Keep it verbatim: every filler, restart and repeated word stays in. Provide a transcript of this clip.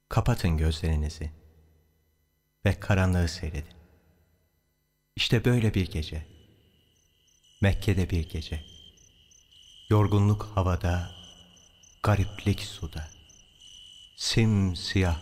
Kapatın gözlerinizi ve karanlığı seyredin. İşte böyle bir gece, Mekke'de bir gece, yorgunluk havada, gariplik suda, simsiyah